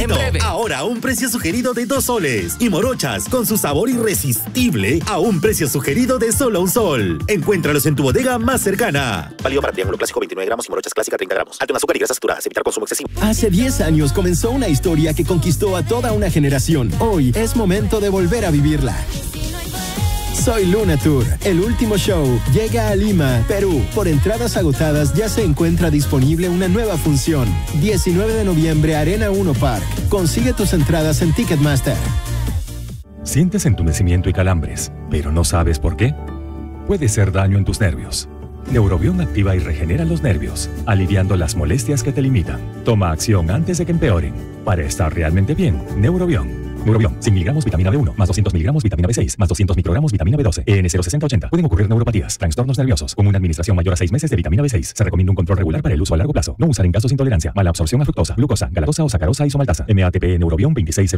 en breve. Ahora a un precio sugerido de 2 soles. Y morochas con su sabor irresistible a un precio sugerido de solo 1 sol. Encuéntralos en tu bodega más cercana. Válido para triángulo clásico 29 gramos y morochas clásica 30 gramos. Alto en azúcar y grasas saturadas. Evitar consumo excesivo. Hace 10 años comenzó una historia que conquistó a toda una generación. Hoy es momento de volver a vivirla. Soy Luna Tour. El último show llega a Lima, Perú. Por entradas agotadas ya se encuentra disponible una nueva función. 19 de noviembre, Arena 1 Park. Consigue tus entradas en Ticketmaster. Sientes entumecimiento y calambres, pero no sabes por qué. Puede ser daño en tus nervios. Neurobión activa y regenera los nervios, aliviando las molestias que te limitan. Toma acción antes de que empeoren. Para estar realmente bien, Neurobión. Neurobión, 100 miligramos vitamina B1, más 200 miligramos vitamina B6, más 200 microgramos vitamina B12, EN 06080. Pueden ocurrir neuropatías, trastornos nerviosos. Con una administración mayor a 6 meses de vitamina B6, se recomienda un control regular para el uso a largo plazo. No usar en casos de intolerancia, mala absorción a fructosa, glucosa, galactosa o sacarosa isomaltasa. MATP Neurobión 26